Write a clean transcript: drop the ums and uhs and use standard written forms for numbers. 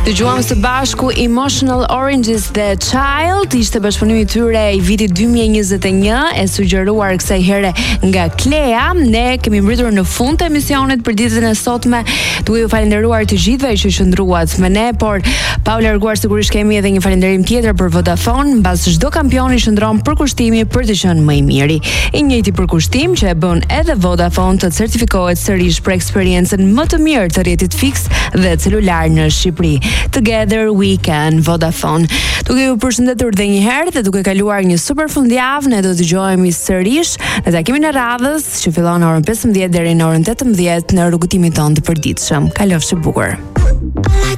Dëgjuam së bashku Emotional Oranges The Child, ishte bashkëpunimi i tyre i vitit 2021, e sugjeruar kësaj here nga Klea. Ne kemi mbritur në fund të emisionit për ditën e sotme, duke ju falenderuar të gjithëve që qëndruat me ne, por pa u larguar sigurisht kemi edhe një falënderim tjetër për Vodafone, mbas çdo kampioni qëndron përkushtimi për të qenë më i miri. I njëjti përkushtim që e bën edhe Vodafone të certifikohet sërish për eksperiencën më të mirë të rrjetit fiks dhe celular në Shqipëri. Together we can, Vodafone. Duke ju përshëndetur edhe një herë dhe duke kaluar një super fundjavë, ne do të dëgjohemi sërish në takimin e radhës që fillon në orën 15 deri në orën 18 në rrugëtimin tonë të përditshëm. Kalofshi bukur.